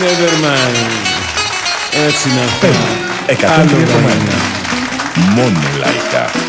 Never mind. Έτσι να Πέμπτη, 103,1. Μόνο λαϊκά.